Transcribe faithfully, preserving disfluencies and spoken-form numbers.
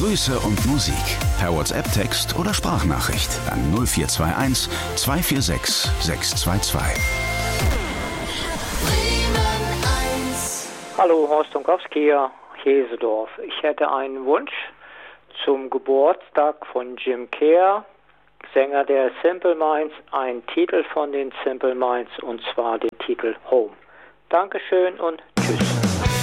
Grüße und Musik per WhatsApp-Text oder Sprachnachricht an null vier zwei eins, zwei vier sechs, sechs zwei zwei. Hallo, Horst Domkowski hier, Hesedorf. Ich hätte einen Wunsch zum Geburtstag von Jim Kerr, Sänger der Simple Minds, einen Titel von den Simple Minds, und zwar den Titel Home. Dankeschön und tschüss.